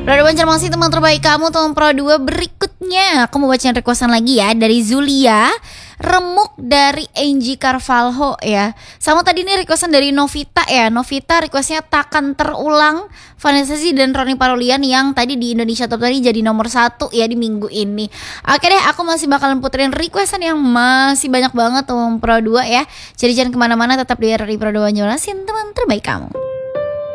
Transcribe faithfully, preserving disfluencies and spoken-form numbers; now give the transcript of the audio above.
Pro dua Banjar masih teman terbaik kamu, teman Pro dua. Berikutnya aku mau bacain requestan lagi ya, dari Zulia. Remuk dari Angie Carvalho ya. Sama tadi nih requestan dari Novita ya. Novita requestnya takkan terulang Vanessa Sih dan Roni Parulian yang tadi di Indonesia Top tadi jadi nomor satu ya di minggu ini. Oke deh, aku masih bakalan puterin requestan yang masih banyak banget teman Pro dua ya. Jadi jangan kemana-mana, tetap di R R I Pro dua Banjarmasin, teman terbaik kamu.